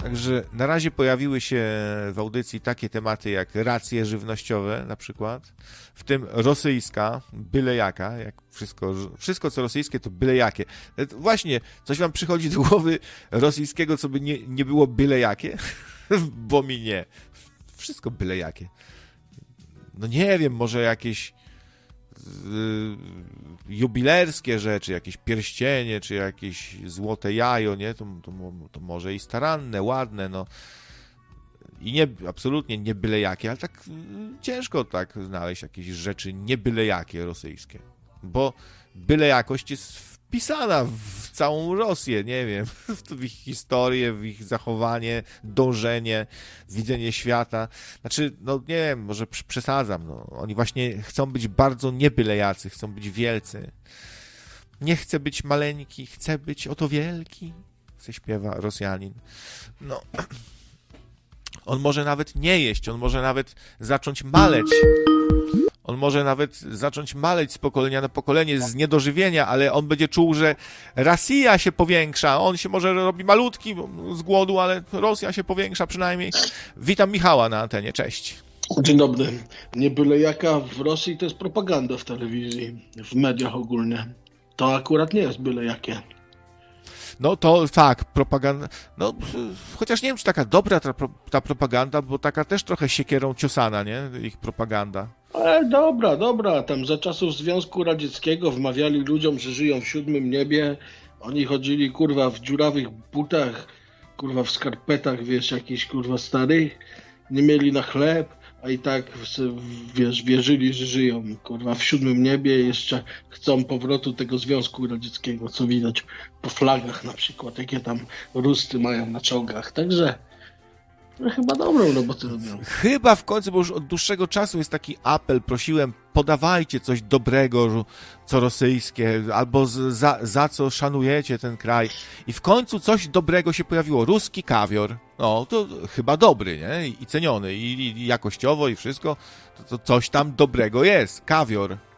Także na razie pojawiły się w audycji takie tematy jak racje żywnościowe na przykład, w tym rosyjska, byle jaka, jak wszystko co rosyjskie to byle jakie. Właśnie, coś wam przychodzi do głowy rosyjskiego, co by nie było byle jakie? Bo mi nie. Wszystko byle jakie. No nie wiem, może jakieś jubilerskie rzeczy, jakieś pierścienie, czy jakieś złote jajo, nie? To może i staranne, ładne, no. I nie, absolutnie nie byle jakie, ale tak ciężko tak znaleźć jakieś rzeczy nie byle jakie rosyjskie. Bo byle jakość jest wpisana w całą Rosję, nie wiem, w ich historię, w ich zachowanie, dążenie, widzenie świata. Znaczy, no nie wiem, może przesadzam, no. Oni właśnie chcą być bardzo niebylejacy, chcą być wielcy. Nie chcę być maleńki, chcę być oto wielki, se śpiewa Rosjanin. No, on może nawet nie jeść, on może nawet zacząć maleć. On może nawet zacząć maleć z pokolenia na pokolenie, z niedożywienia, ale on będzie czuł, że Rosja się powiększa. On się może robi malutki z głodu, ale Rosja się powiększa przynajmniej. Witam Michała na antenie, cześć. Dzień dobry. Nie byle jaka w Rosji to jest propaganda w telewizji, w mediach ogólnie. To akurat nie jest byle jakie. No to tak, propaganda, no chociaż nie wiem, czy taka dobra ta propaganda, bo taka też trochę siekierą ciosana, nie? Ich propaganda. Ale dobra. Tam za czasów Związku Radzieckiego wmawiali ludziom, że żyją w siódmym niebie. Oni chodzili, kurwa, w dziurawych butach, kurwa, w skarpetach, wiesz, jakichś, kurwa, starych. Nie mieli na chleb, a i tak, wiesz, wierzyli, że żyją, kurwa, w siódmym niebie. Jeszcze chcą powrotu tego Związku Radzieckiego, co widać po flagach na przykład, jakie tam rusty mają na czołgach. Także no, chyba dobrą robotę robią. Chyba w końcu, bo już od dłuższego czasu jest taki apel, prosiłem, podawajcie coś dobrego, co rosyjskie, albo za co szanujecie ten kraj. I w końcu coś dobrego się pojawiło. Ruski kawior. No, to chyba dobry, nie? I ceniony, i jakościowo, i wszystko. To coś tam dobrego jest. Kawior.